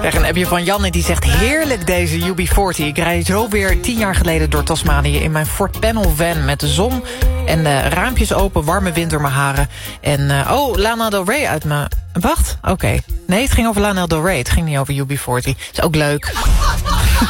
Krijg een appje van Jan en die zegt... heerlijk deze UB40. Ik rijd zo weer 10 jaar geleden door Tasmanië... in mijn Ford Panel van met de zon en raampjes open, warme wind door mijn haren. En Lana Del Rey uit mijn... Wacht, oké. Nee, het ging over Lana Del Rey. Het ging niet over UB40. Is ook leuk.